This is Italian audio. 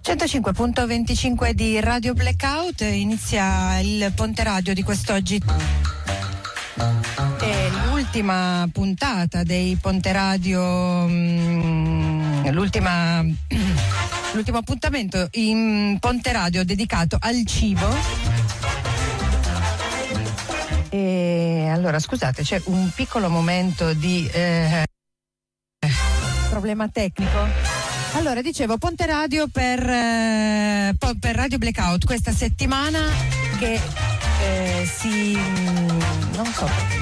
105.25 di Radio Blackout, inizia il Ponte Radio di quest'oggi. È l'ultima puntata dei Ponte Radio, l'ultimo appuntamento in Ponte Radio dedicato al cibo. E allora scusate, c'è un piccolo momento di problema tecnico. Allora, dicevo, Ponte Radio per Radio Blackout questa settimana che non so,